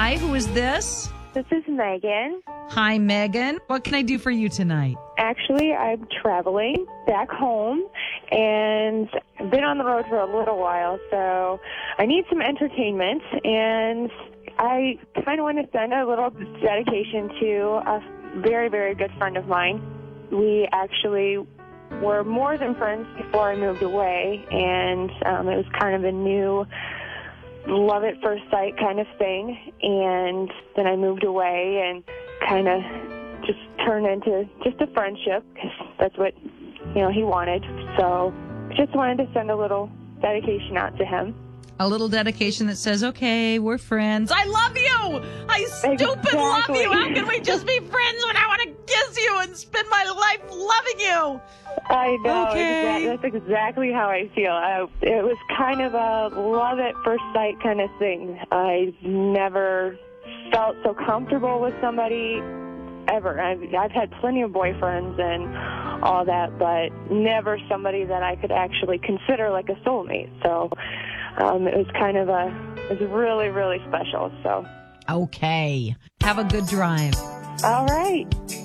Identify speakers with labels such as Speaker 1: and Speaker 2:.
Speaker 1: Hi, who is this?
Speaker 2: This is Megan.
Speaker 1: Hi, Megan. What can I do for you tonight?
Speaker 2: Actually, I'm traveling back home, and I've been on the road for a little while, so I need some entertainment, and I kind of want to send a little dedication to a very, very good friend of mine. We actually were more than friends before I moved away, and it was kind of a new love at first sight kind of thing. And then I moved away and kind of just turned into just a friendship, because that's what, he wanted. So just wanted to send a little dedication out to him.
Speaker 1: A little dedication that says, okay, we're friends. I love you. I stupid love you. How can we just be friends when I want to kiss you and spend my life loving you?
Speaker 2: I know.
Speaker 1: Okay.
Speaker 2: That's exactly how I feel. It was kind of a love at first sight kind of thing. I never felt so comfortable with somebody ever. I've had plenty of boyfriends and all that, but never somebody that I could actually consider like a soulmate. So it was really, really special. So
Speaker 1: okay. Have a good drive.
Speaker 2: all right.